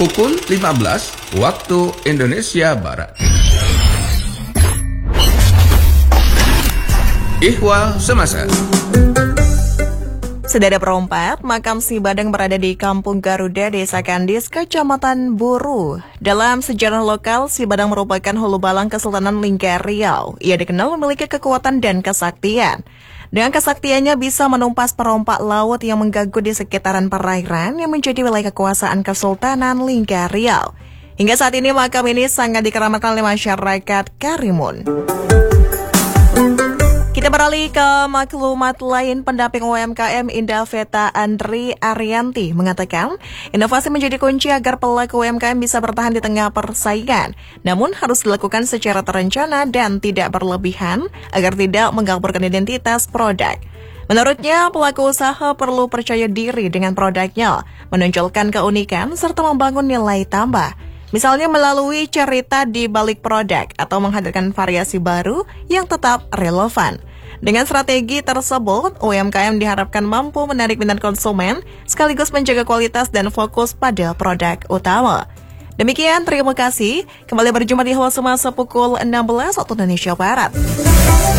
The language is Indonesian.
pukul 15 waktu Indonesia Barat. Ihwal Semasa. Sedada perompak, makam Si Badang berada di Kampung Garuda, Desa Kandis, Kecamatan Buru. Dalam sejarah lokal, Si Badang merupakan hulu balang Kesultanan Lingga Riau. Ia dikenal memiliki kekuatan dan kesaktian. Dengan kesaktiannya bisa menumpas perompak laut yang mengganggu di sekitaran perairan yang menjadi wilayah kekuasaan Kesultanan Lingga Riau. Hingga saat ini makam ini sangat dikeramatkan oleh masyarakat Karimun. Kita beralih ke maklumat lain. Pendamping UMKM Indaveta Andri Arianti mengatakan, inovasi menjadi kunci agar pelaku UMKM bisa bertahan di tengah persaingan. Namun harus dilakukan secara terencana dan tidak berlebihan agar tidak mengganggu identitas produk. Menurutnya, pelaku usaha perlu percaya diri dengan produknya, menonjolkan keunikan serta membangun nilai tambah. Misalnya melalui cerita di balik produk atau menghadirkan variasi baru yang tetap relevan. Dengan strategi tersebut, UMKM diharapkan mampu menarik minat konsumen sekaligus menjaga kualitas dan fokus pada produk utama. Demikian, terima kasih. Kembali berjumpa di Ihwal Semasa pukul 16 waktu Indonesia Barat.